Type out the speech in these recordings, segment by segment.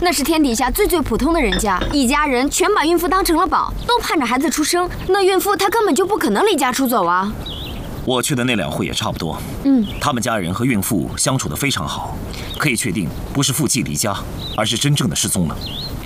那是天底下最普通的人家，一家人全把孕妇当成了宝，都盼着孩子出生。那孕妇她根本就不可能离家出走啊。 我去的那2户也差不多。他们家人和孕妇相处得非常好，可以确定不是父继离家，而是真正的失踪了。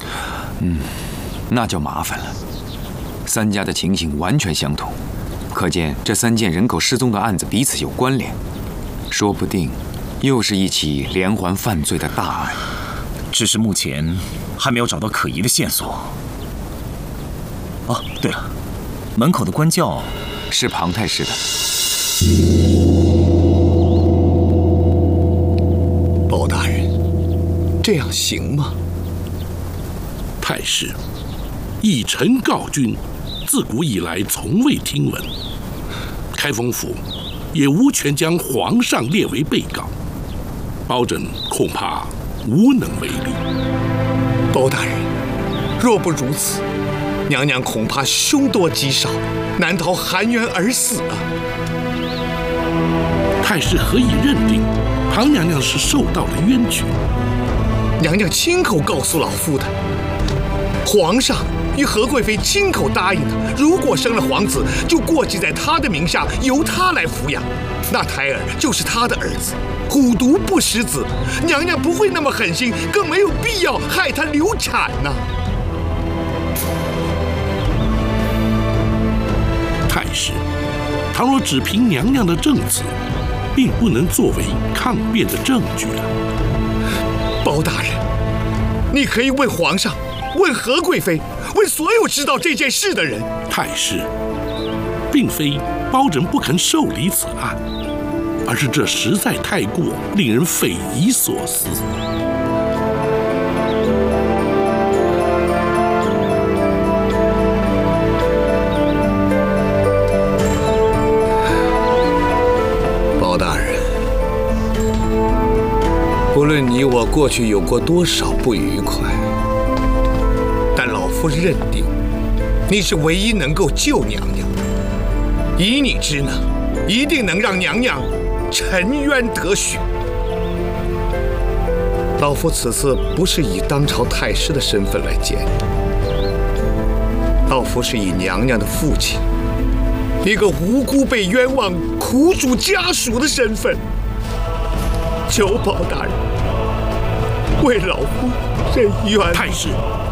那就麻烦了。3家的情形完全相同，可见这3件人口失踪的案子彼此有关联，说不定又是一起连环犯罪的大案。 只是目前还没有找到可疑的线索。哦，对了，门口的官轿是庞太师的。 包大人，这样行吗？ 太师，以臣告君，自古以来从未听闻，开封府也无权将皇上列为被告，包拯恐怕无能为力。 包大人，若不如此，娘娘恐怕凶多吉少，难逃含冤而死啊！ 太师何以认定庞娘娘是受到了冤屈？ 娘娘亲口告诉老夫的，皇上与何贵妃亲口答应的，如果生了皇子，就过继在她的名下，由她来抚养，那胎儿就是她的儿子。虎毒不食子，娘娘不会那么狠心，更没有必要害她流产呐。 太师，倘若只凭娘娘的证词，并不能作为抗辩的证据啊。 包大人，你可以问皇上，问何贵妃，问所有知道这件事的人。 太师，并非包拯不肯受理此案，而是这实在太过令人匪夷所思。 包大人，不论你我过去有过多少不愉快，但老夫认定你是唯一能够救娘娘的，以你之能，一定能让娘娘沉冤得雪。老夫此次不是以当朝太师的身份来见你，老夫是以娘娘的父亲，一个无辜被冤枉、苦主家属的身份，求包大人为老夫伸冤。 太师。